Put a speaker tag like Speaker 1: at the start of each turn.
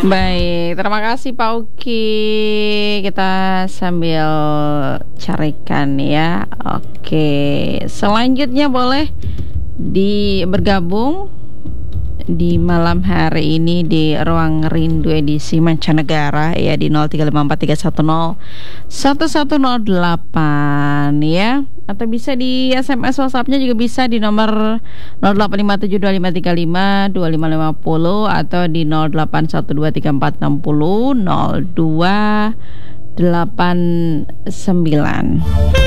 Speaker 1: Baik, terima kasih Pak Uki. Kita sambil carikan ya. Oke, selanjutnya boleh bergabung di malam hari ini di Ruang Rindu edisi Mancanegara ya di 035431011008 ya, atau bisa di SMS WhatsApp-nya juga bisa di nomor 085725352550 atau di 081234600289.